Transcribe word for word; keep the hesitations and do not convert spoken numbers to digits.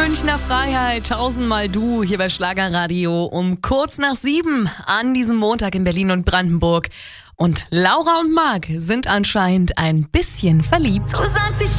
Münchner Freiheit, tausendmal du hier bei Schlagerradio um kurz nach sieben an diesem Montag in Berlin und Brandenburg. Und Laura und Marc sind anscheinend ein bisschen verliebt. Du sagst, ich